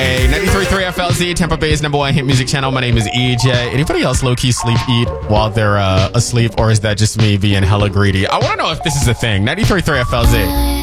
Hey, 93.3 FLZ, Tampa Bay's number one hit music channel. My name is EJ. Anybody else low-key sleep eat while they're asleep, or is that just me being hella greedy? I want to know if this is a thing. 93.3 FLZ.